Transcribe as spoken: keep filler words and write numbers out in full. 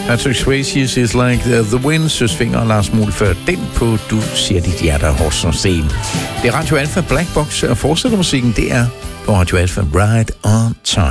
Patrick Swayze is like the, the wind, Søs Fenger og Lars Muhl før den på Du siger dit hjerte er hårdt som sten. Det er Radio Alpha Black Box, og fortsætter musikken, det er på Radio Alpha Right on Time.